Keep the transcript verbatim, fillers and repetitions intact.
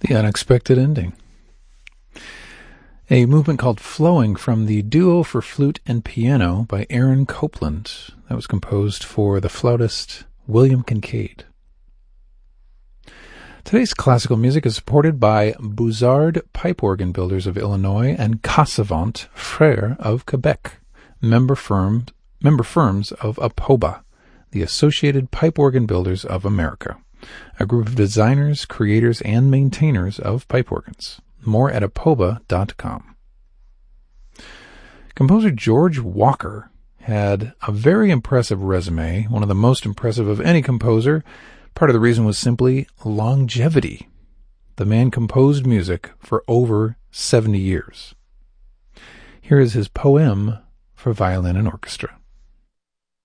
The unexpected ending. A movement called Flowing from the Duo for Flute and Piano by Aaron Copland. That was composed for the flautist William Kincaid. Today's classical music is supported by Buzard Pipe Organ Builders of Illinois and Cassavant Frères of Quebec, member, firm, member firms of APOBA, the Associated Pipe Organ Builders of America, a group of designers, creators, and maintainers of pipe organs. More at apoba dot com. Composer George Walker had a very impressive resume, one of the most impressive of any composer. Part of the reason was simply longevity. The man composed music for over seventy years. Here is his poem for violin and orchestra.